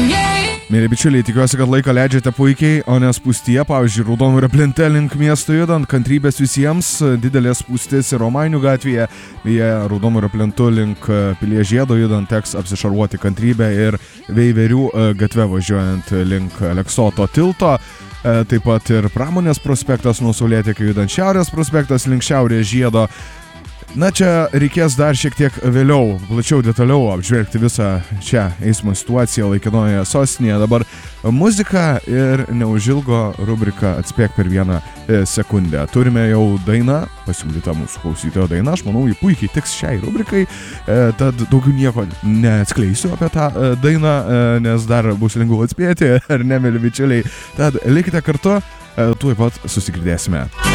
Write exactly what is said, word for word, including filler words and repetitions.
Mėly bičiuliai, tikiuosi, kad laiką leidžiate puikiai, o ne spūstyje, pavyzdžiui, Raudonojo plente link miesto judant, kantrybės visiems, didelės spūstis ir Romainių gatvėje, beje, Raudonojo plentu link Pilies žiedo judant teks apsišarvuoti kantrybę ir Veiverių gatve važiuojant link Aleksoto tilto, taip pat ir Pramonės prospektas nuo Saulėtekio judant Šiaurės prospektas link Šiaurės žiedo. Na, čia reikės dar šiek tiek vėliau, plačiau, detaliau apžvelgti visą šią eismo situaciją laikinoje sostinėje. Dabar muzika ir neužilgo rubrika Atspėk per vieną sekundę. Turime jau dainą, pasiūlytą mūsų klausytojo dainą, aš manau, jį puikiai tiks šiai rubrikai, tad daugiau nieko neatskleisiu apie tą dainą, nes dar bus lengviau atspėti, ar ne, mėly bičiuliai. Tad likite kartu, tuoj pat susigirdėsime.